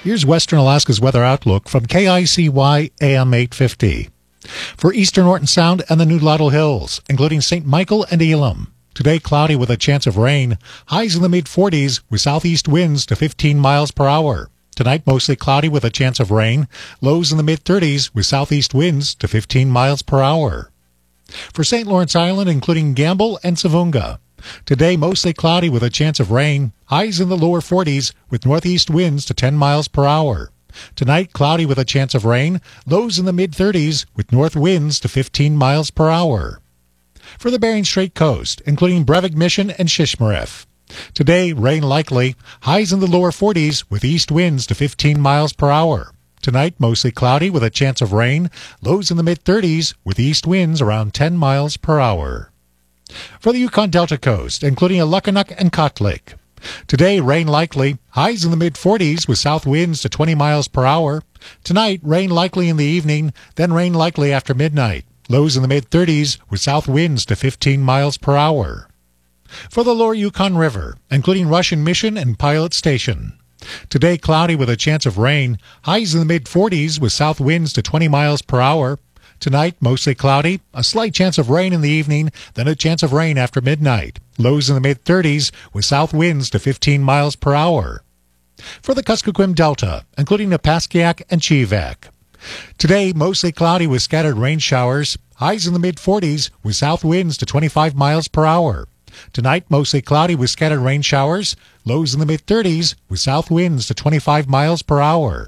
Here's Western Alaska's weather outlook from KICY AM 850. For eastern Norton Sound and the New Laurel Hills, including St. Michael and Elam. Today, cloudy with a chance of rain. Highs in the mid-40s with southeast winds to 15 miles per hour. Tonight, mostly cloudy with a chance of rain. Lows in the mid-30s with southeast winds to 15 miles per hour. For St. Lawrence Island, including Gamble and Savunga. Today, mostly cloudy with a chance of rain. Highs in the lower 40s with northeast winds to 10 miles per hour. Tonight, cloudy with a chance of rain. Lows in the mid-30s with north winds to 15 miles per hour. For the Bering Strait coast, including Brevig Mission and Shishmaref. Today, rain likely. Highs in the lower 40s with east winds to 15 miles per hour. Tonight, mostly cloudy with a chance of rain. Lows in the mid-30s with east winds around 10 miles per hour. For the Yukon Delta coast, including Alukkanuk and Kotlik. Today, rain likely. Highs in the mid-40s with south winds to 20 miles per hour. Tonight, rain likely in the evening, then rain likely after midnight. Lows in the mid-30s with south winds to 15 miles per hour. For the lower Yukon River, including Russian Mission and Pilot Station. Today, cloudy with a chance of rain. Highs in the mid-40s with south winds to 20 miles per hour. Tonight, mostly cloudy. A slight chance of rain in the evening, then a chance of rain after midnight. Lows in the mid-30s with south winds to 15 miles per hour. For the Kuskokwim Delta, including Napaskiak and Chivak. Today, mostly cloudy with scattered rain showers. Highs in the mid-40s with south winds to 25 miles per hour. Tonight, mostly cloudy with scattered rain showers. Lows in the mid-30s with south winds to 25 miles per hour.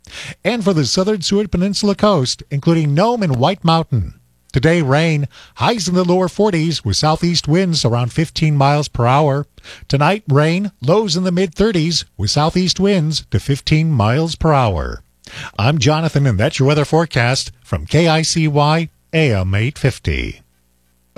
And for the southern Seward Peninsula coast, including Nome and White Mountain. Today, rain. Highs in the lower 40s with southeast winds around 15 miles per hour. Tonight, rain. Lows in the mid-30s with southeast winds to 15 miles per hour. I'm Jonathan, and that's your weather forecast from KICY AM 850.